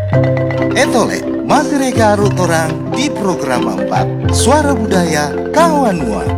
Etole, masih rega arut orang di program 4 Suara Budaya Kawan Mua.